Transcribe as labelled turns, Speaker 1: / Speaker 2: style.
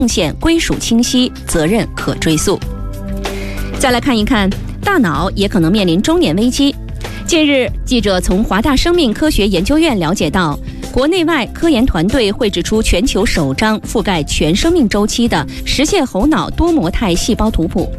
Speaker 1: 贡献归属清晰，责任可追溯。再来看一看，大脑也可能面临中年危机。近日，记者从华大生命科学研究院了解到，国内外科研团队绘制出全球首张覆盖全生命周期的食蟹猴脑多模态细胞图谱。